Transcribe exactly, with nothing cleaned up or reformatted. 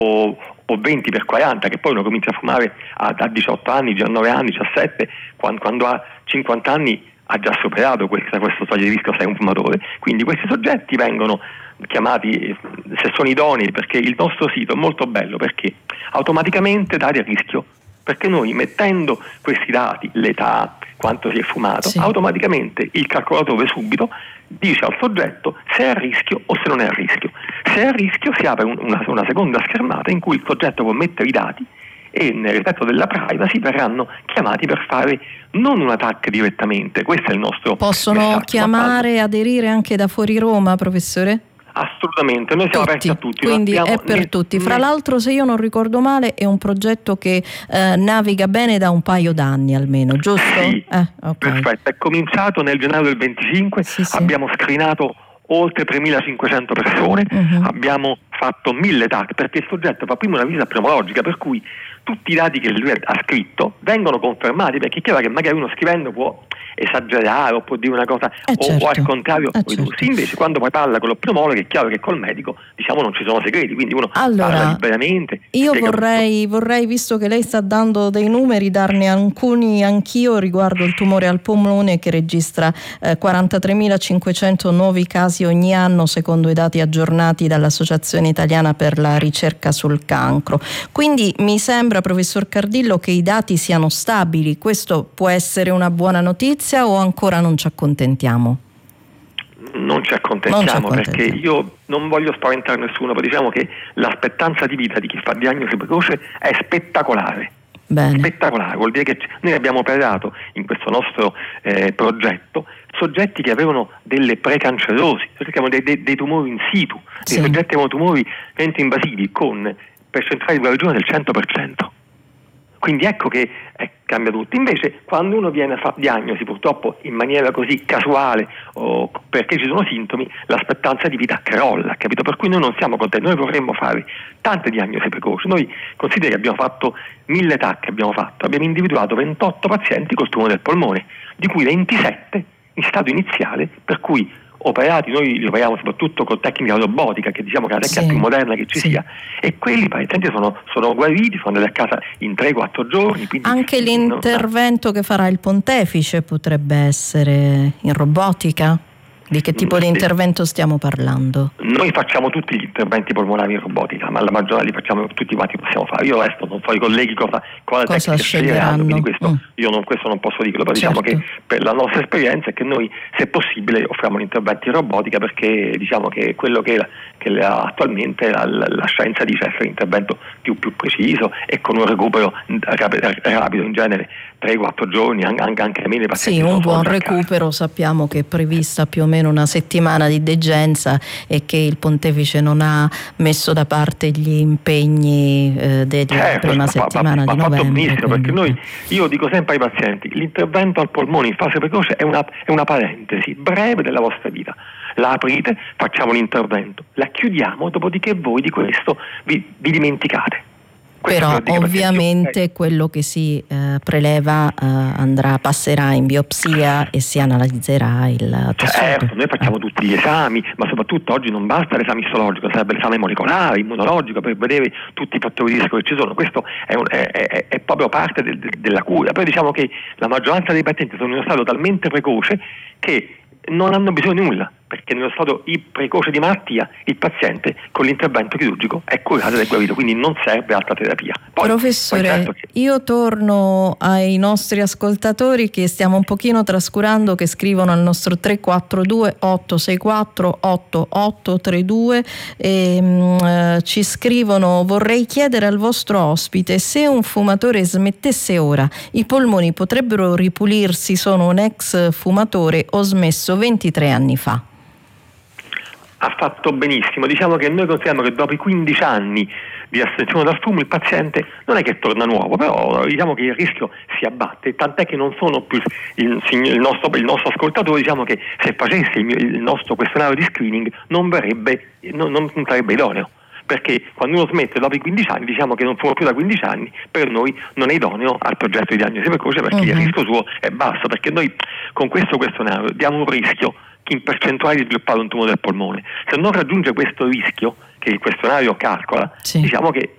o, o venti per quaranta, che poi uno comincia a fumare a, a diciotto anni, diciannove anni, diciassette, quando, quando ha cinquanta anni ha già superato questa, questo soglia di rischio, sei un fumatore. Quindi questi soggetti vengono chiamati, se sono idonei, perché il nostro sito è molto bello perché automaticamente dà il rischio, perché noi mettendo questi dati, l'età, quanto si è fumato, sì, automaticamente il calcolatore subito dice al soggetto se è a rischio o se non è a rischio. Se è a rischio si apre un, una, una seconda schermata in cui il soggetto può mettere i dati e nel rispetto della privacy verranno chiamati per fare non un attacco direttamente. Questo è il nostro Possono messaggio. chiamare, aderire anche da fuori Roma, professore? Assolutamente, noi siamo tutti, aperti a tutti. Quindi è per ne, tutti. Fra ne... l'altro, se io non ricordo male, è un progetto che eh, naviga bene da un paio d'anni almeno, giusto? Sì, eh, okay. Perfetto. È cominciato nel gennaio del venticinque, sì, sì. Abbiamo screenato oltre tremilacinquecento persone, uh-huh. abbiamo fatto mille T A C, perché il soggetto fa prima una visita pneumologica, per cui tutti i dati che lui ha scritto vengono confermati, perché è chiaro che magari uno scrivendo può esagerare o può dire una cosa eh o, certo. o al contrario eh poi certo. sì, invece quando poi parla con lo pneumologo è chiaro che col medico diciamo non ci sono segreti, quindi uno allora, parla liberamente. Io vorrei, vorrei, visto che lei sta dando dei numeri, darne alcuni anch'io riguardo il tumore al polmone, che registra eh, quarantatremilacinquecento nuovi casi ogni anno secondo i dati aggiornati dall'Associazione Italiana per la Ricerca sul Cancro. Quindi mi sembra, professor Cardillo, che i dati siano stabili. Questo può essere una buona notizia o ancora non ci accontentiamo? Non ci accontentiamo, non ci accontentiamo perché io non voglio spaventare nessuno, ma diciamo che l'aspettativa di vita di chi fa diagnosi precoce è spettacolare. Bene. Spettacolare, vuol dire che noi abbiamo operato in questo nostro eh, progetto soggetti che avevano delle precancerosi, cerchiamo dei, dei, dei tumori in situ, sì. dei soggetti che avevano tumori invasivi con percentuali di guarigione del cento per cento. Quindi ecco che eh, cambia tutto. Invece quando uno viene a fare diagnosi purtroppo in maniera così casuale o perché ci sono sintomi, l'aspettativa di vita crolla, capito? Per cui noi non siamo contenti, noi vorremmo fare tante diagnosi precoci. Noi consideri che abbiamo fatto mille T A C, abbiamo fatto, abbiamo individuato ventotto pazienti col tumore del polmone, di cui ventisette in stato iniziale, per cui operati, noi li operiamo soprattutto con tecnica robotica, che diciamo che è la tecnica sì, più moderna che ci sì. sia, e quelli pazienti sono, sono guariti, sono andati a casa in tre quattro giorni. Anche l'intervento non... che farà il pontefice potrebbe essere in robotica? Di che tipo di intervento stiamo parlando? Noi facciamo tutti gli interventi polmonari in robotica, ma la maggioranza li facciamo tutti quanti, possiamo fare. Io resto, non so i colleghi cosa, cosa, cosa sceglieranno, quindi questo, mm. io non, questo non posso dirlo, però certo. diciamo che per la nostra esperienza è che noi, se possibile, offriamo gli interventi in robotica, perché diciamo che quello che, che la, attualmente la, la, la scienza dice essere l'intervento più, più preciso e con un recupero rapido, rapido in genere tre quattro giorni, anche, anche meno pazienti. Sì, un buon recupero, sappiamo che è prevista più o meno una settimana di degenza e che il pontefice non ha messo da parte gli impegni eh, della certo, prima fa, settimana fa, di fa novembre. Fatto benissimo, quindi... perché noi, io dico sempre ai pazienti, l'intervento al polmone in fase precoce è una, è una parentesi breve della vostra vita. La aprite, facciamo l'intervento, la chiudiamo, dopodiché voi di questo vi, vi dimenticate. Però ovviamente quello che si eh, preleva eh, andrà, passerà in biopsia e si analizzerà il tessuto. Certo, noi facciamo eh. tutti gli esami, ma soprattutto oggi non basta l'esame istologico, serve l'esame molecolare, immunologico, per vedere tutti i fattori di rischio che ci sono. Questo è, un, è, è, è proprio parte del, della cura. Poi diciamo che la maggioranza dei pazienti sono in uno stato talmente precoce che non hanno bisogno di nulla, perché nello stato precoce di malattia il paziente con l'intervento chirurgico è curato ed è guarito, quindi non serve altra terapia. Poi, Professore, poi certo che... io torno ai nostri ascoltatori che stiamo un pochino trascurando, che scrivono al nostro tre quattro due otto sei quattro otto otto tre due e mh, ci scrivono: vorrei chiedere al vostro ospite se un fumatore smettesse ora, i polmoni potrebbero ripulirsi? Sono un ex fumatore, ho smesso ventitré anni fa. Ha fatto benissimo, diciamo che noi consideriamo che dopo i quindici anni di astensione dal fumo il paziente non è che torna nuovo, però diciamo che il rischio si abbatte, tant'è che non sono più il, il, nostro, il nostro ascoltatore, diciamo che se facesse il, il nostro questionario di screening non verrebbe, non, non sarebbe idoneo, perché quando uno smette dopo i quindici anni, diciamo che non fumo più da quindici anni, per noi non è idoneo al progetto di diagnosi precoce, perché uh-huh. il rischio suo è basso, perché noi con questo questionario diamo un rischio in percentuale di sviluppare un tumore del polmone. Se non raggiunge questo rischio che il questionario calcola, sì. diciamo che